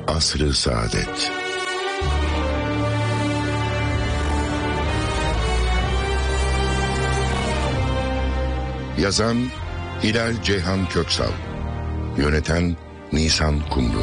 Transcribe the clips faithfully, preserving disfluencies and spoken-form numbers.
Asr-ı Saadet. Yazan Hilal Ceyhan Köksal, yöneten Nisan Kumru.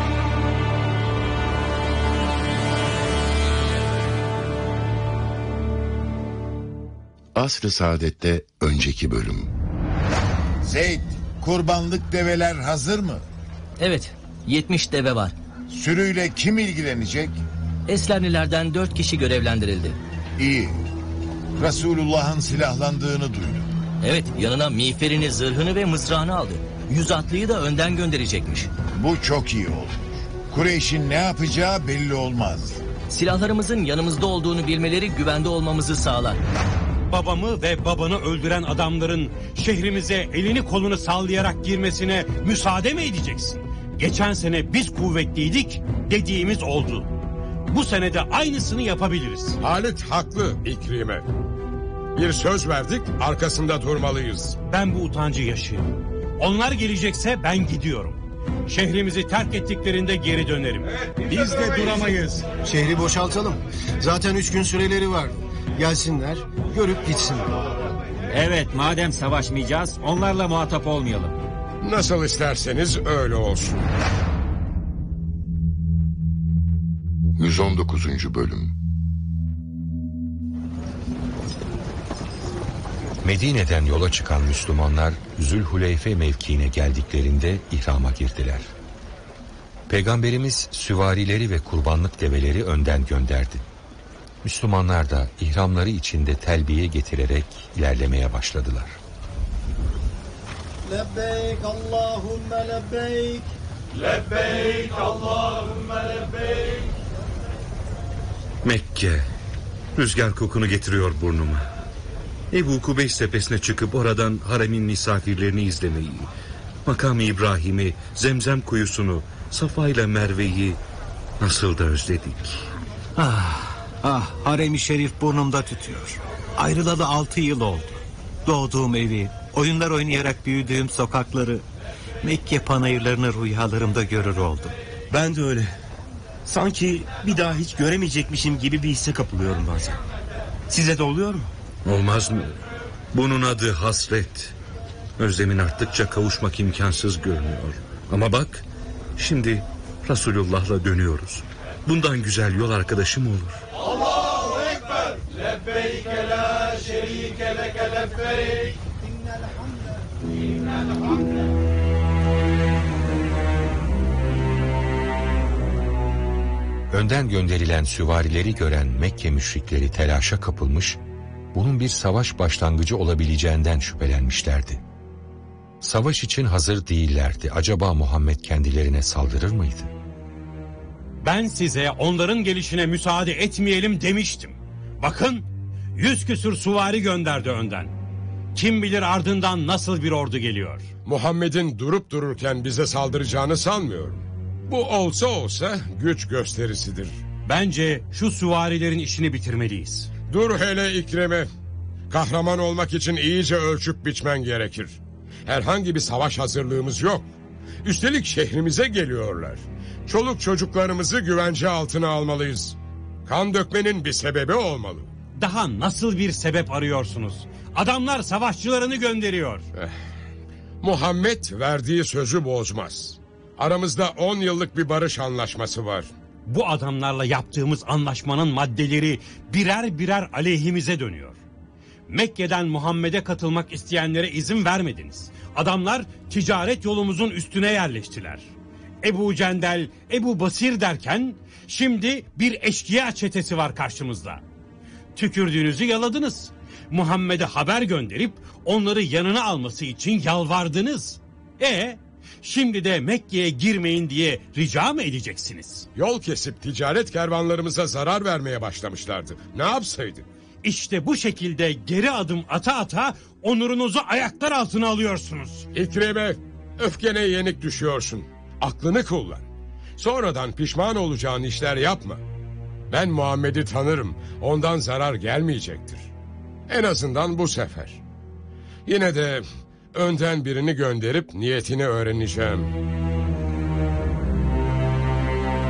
Asr-ı Saadet'te önceki bölüm. Zeyd, kurbanlık develer hazır mı? Evet, yetmiş deve var. Sürüyle kim ilgilenecek? Eslemlilerden dört kişi görevlendirildi. İyi. Resulullah'ın silahlandığını duydum. Evet, yanına miğferini, zırhını ve mızrağını aldı. Yüz atlıyı da önden gönderecekmiş. Bu çok iyi olmuş. Kureyş'in ne yapacağı belli olmaz. Silahlarımızın yanımızda olduğunu bilmeleri güvende olmamızı sağlar. Babamı ve babanı öldüren adamların şehrimize elini kolunu sallayarak girmesine müsaade mi edeceksin? Geçen sene biz kuvvetliydik, dediğimiz oldu. Bu sene de aynısını yapabiliriz. Halit haklı İkrime. Bir söz verdik, arkasında durmalıyız. Ben bu utancı yaşayamam. Onlar gelecekse ben gidiyorum. Şehrimizi terk ettiklerinde geri dönerim. Evet, biz, biz de, de duramayız. Şehri boşaltalım. Zaten üç gün süreleri var. Gelsinler, görüp gitsinler. Evet, madem savaşmayacağız, onlarla muhatap olmayalım. Nasıl isterseniz öyle olsun. yüz on dokuzuncu bölüm. Medine'den yola çıkan Müslümanlar Zülhuleyfe mevkiine geldiklerinde ihrama girdiler. Peygamberimiz süvarileri ve kurbanlık develeri önden gönderdi. Müslümanlar da ihramları içinde telbiye getirerek ilerlemeye başladılar. Lebbeyk Allahümme lebbeyk. Lebbeyk Allahümme lebbeyk. Mekke, rüzgar kokunu getiriyor burnuma. Ebu Kubeys tepesine çıkıp oradan haremin misafirlerini izlemeyi, Makam-ı İbrahim'i, Zemzem kuyusunu, Safa ile Merve'yi nasıl da özledik. Ah, ah, harem-i şerif burnumda tütüyor. Ayrılalı altı yıl oldu. Doğduğum evi, oyunlar oynayarak büyüdüğüm sokakları, Mekke panayırlarını rüyalarımda görür oldum. Ben de öyle. Sanki bir daha hiç göremeyecekmişim gibi bir hisse kapılıyorum bazen. Size de oluyor mu? Olmaz mı? Bunun adı hasret. Özlemin arttıkça kavuşmak imkansız görünüyor. Ama bak, şimdi Resulullah'la dönüyoruz. Bundan güzel yol arkadaşı mı olur? Allahu Ekber. Lebbeyke la şerike leke lebbeyk. İnnel hamde. İnnel hamde. Önden gönderilen süvarileri gören Mekke müşrikleri telaşa kapılmış, bunun bir savaş başlangıcı olabileceğinden şüphelenmişlerdi. Savaş için hazır değillerdi. Acaba Muhammed kendilerine saldırır mıydı? Ben size onların gelişine müsaade etmeyelim demiştim. Bakın, yüz küsür süvari gönderdi önden. Kim bilir ardından nasıl bir ordu geliyor. Muhammed'in durup dururken bize saldıracağını sanmıyorum. Bu olsa olsa güç gösterisidir. Bence şu süvarilerin işini bitirmeliyiz. Dur hele İkrime. Kahraman olmak için iyice ölçüp biçmen gerekir. Herhangi bir savaş hazırlığımız yok. Üstelik şehrimize geliyorlar. Çoluk çocuklarımızı güvence altına almalıyız. Kan dökmenin bir sebebi olmalı. Daha nasıl bir sebep arıyorsunuz? Adamlar savaşçılarını gönderiyor. Eh, Muhammed verdiği sözü bozmaz. Aramızda on yıllık bir barış anlaşması var. Bu adamlarla yaptığımız anlaşmanın maddeleri birer birer aleyhimize dönüyor. Mekke'den Muhammed'e katılmak isteyenlere izin vermediniz. Adamlar ticaret yolumuzun üstüne yerleştiler. Ebu Cendel, Ebu Basir derken şimdi bir eşkıya çetesi var karşımızda. Tükürdüğünüzü yaladınız. Muhammed'e haber gönderip onları yanına alması için yalvardınız. E şimdi de Mekke'ye girmeyin diye rica mı edeceksiniz? Yol kesip ticaret kervanlarımıza zarar vermeye başlamışlardı. Ne yapsaydık? İşte bu şekilde geri adım ata ata onurunuzu ayaklar altına alıyorsunuz. İkrime, öfkene yenik düşüyorsun. Aklını kullan. Sonradan pişman olacağın işler yapma. Ben Muhammed'i tanırım. Ondan zarar gelmeyecektir. En azından bu sefer. Yine de önden birini gönderip niyetini öğreneceğim.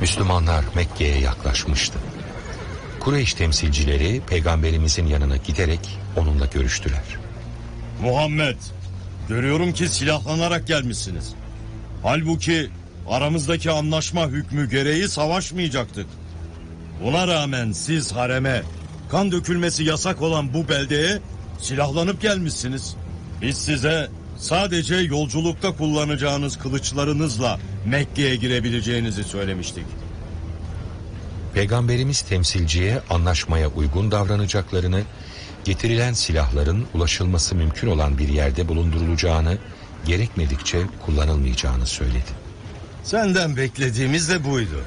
Müslümanlar Mekke'ye yaklaşmıştı. Kureyş temsilcileri peygamberimizin yanına giderek onunla görüştüler. Muhammed, görüyorum ki silahlanarak gelmişsiniz. Halbuki aramızdaki anlaşma hükmü gereği savaşmayacaktık. Buna rağmen siz hareme, kan dökülmesi yasak olan bu beldeye silahlanıp gelmişsiniz. Biz size sadece yolculukta kullanacağınız kılıçlarınızla Mekke'ye girebileceğinizi söylemiştik. Peygamberimiz temsilciye anlaşmaya uygun davranacaklarını, getirilen silahların ulaşılması mümkün olan bir yerde bulundurulacağını, gerekmedikçe kullanılmayacağını söyledi. Senden beklediğimiz de buydu.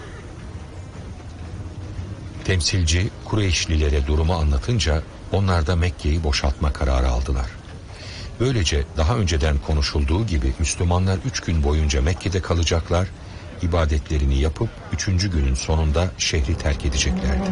Temsilci Kureyşlilere durumu anlatınca onlar da Mekke'yi boşaltma kararı aldılar. Böylece daha önceden konuşulduğu gibi Müslümanlar üç gün boyunca Mekke'de kalacaklar, ibadetlerini yapıp üçüncü günün sonunda şehri terk edeceklerdi.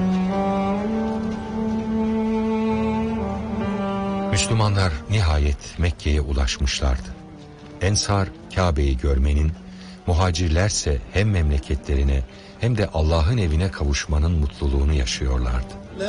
Müslümanlar nihayet Mekke'ye ulaşmışlardı. Ensar Kabe'yi görmenin, muhacirlerse hem memleketlerine hem de Allah'ın evine kavuşmanın mutluluğunu yaşıyorlardı.